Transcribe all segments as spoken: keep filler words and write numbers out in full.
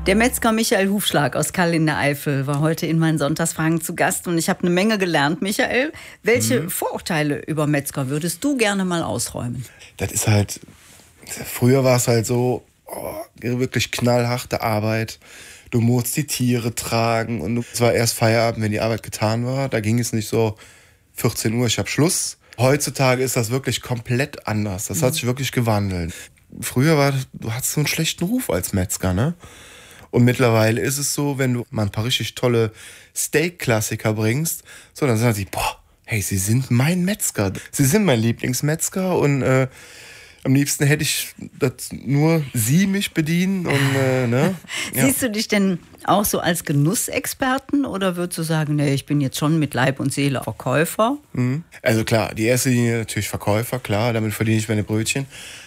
Der Metzger Michael Hufschlag aus Kall in der Eifel war heute in meinen Sonntagsfragen zu Gast und ich habe eine Menge gelernt. Michael, welche mhm. Vorurteile über Metzger würdest du gerne mal ausräumen? Das ist halt, früher war es halt so, oh, wirklich knallharte Arbeit. Du musst die Tiere tragen und es war erst Feierabend, wenn die Arbeit getan war. Da ging es nicht so, vierzehn Uhr, ich habe Schluss. Heutzutage ist das wirklich komplett anders. Das mhm. hat sich wirklich gewandelt. Früher war, du hattest so einen schlechten Ruf als Metzger, ne? Und mittlerweile ist es so, wenn du mal ein paar richtig tolle Steak-Klassiker bringst, so, dann sagen sie, boah, hey, Sie sind mein Metzger. Sie sind mein Lieblingsmetzger und äh, am liebsten hätte ich, dass nur Sie mich bedienen. Und, äh, ne? Ja. Siehst du dich denn auch so als Genussexperten oder würdest du sagen, nee, ich bin jetzt schon mit Leib und Seele Verkäufer? Mhm. Also klar, die erste Linie natürlich Verkäufer, klar, damit verdiene ich meine Brötchen.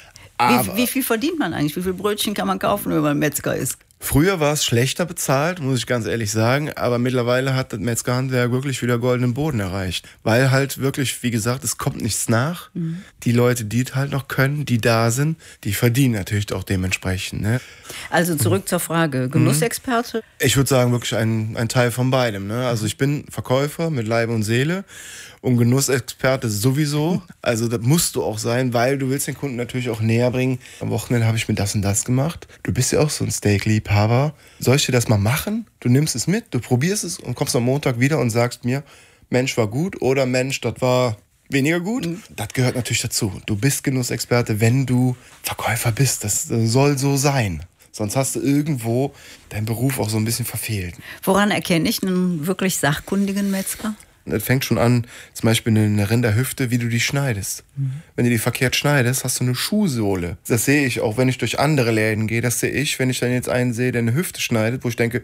Wie, wie viel verdient man eigentlich? Wie viel Brötchen kann man kaufen, wenn man Metzger ist? Früher war es schlechter bezahlt, muss ich ganz ehrlich sagen, aber mittlerweile hat das Metzgerhandwerk wirklich wieder goldenen Boden erreicht. Weil halt wirklich, wie gesagt, es kommt nichts nach. Mhm. Die Leute, die es halt noch können, die da sind, die verdienen natürlich auch dementsprechend. Ne? Also zurück mhm. zur Frage, Genussexperte? Ich würde sagen, wirklich ein, ein Teil von beidem. Ne? Also ich bin Verkäufer mit Leib und Seele. Und Genussexperte sowieso. Also das musst du auch sein, weil du willst den Kunden natürlich auch näher bringen. Am Wochenende habe ich mir das und das gemacht. Du bist ja auch so ein Steak-Liebhaber. Soll ich dir das mal machen? Du nimmst es mit, du probierst es und kommst am Montag wieder und sagst mir, Mensch, war gut oder Mensch, das war weniger gut. Mhm. Das gehört natürlich dazu. Du bist Genussexperte, wenn du Verkäufer bist. Das soll so sein. Sonst hast du irgendwo deinen Beruf auch so ein bisschen verfehlt. Woran erkenne ich einen wirklich sachkundigen Metzger? Das fängt schon an, zum Beispiel eine Rinderhüfte, wie du die schneidest. Mhm. Wenn du die verkehrt schneidest, hast du eine Schuhsohle. Das sehe ich auch, wenn ich durch andere Läden gehe. Das sehe ich, wenn ich dann jetzt einen sehe, der eine Hüfte schneidet, wo ich denke,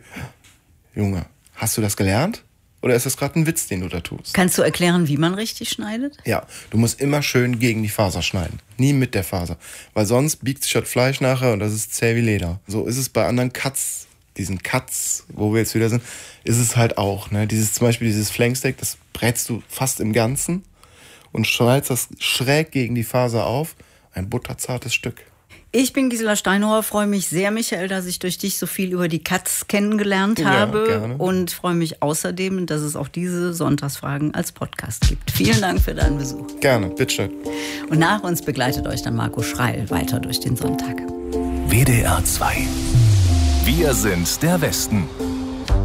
Junge, hast du das gelernt? Oder ist das gerade ein Witz, den du da tust? Kannst du erklären, wie man richtig schneidet? Ja, du musst immer schön gegen die Faser schneiden. Nie mit der Faser. Weil sonst biegt sich das Fleisch nachher und das ist zäh wie Leder. So ist es bei anderen Cuts. Diesen Cuts, wo wir jetzt wieder sind, ist es halt auch. Ne? Dieses, zum Beispiel dieses Flanksteak, das brätst du fast im Ganzen und schneidest das schräg gegen die Faser auf. Ein butterzartes Stück. Ich bin Gisela Steinhauer, freue mich sehr, Michael, dass ich durch dich so viel über die Cuts kennengelernt ja, habe. Gerne. Und freue mich außerdem, dass es auch diese Sonntagsfragen als Podcast gibt. Vielen Dank für deinen Besuch. Gerne, bitteschön. Und nach uns begleitet euch dann Marco Schreil weiter durch den Sonntag. W D R zwei. Wir sind der Westen.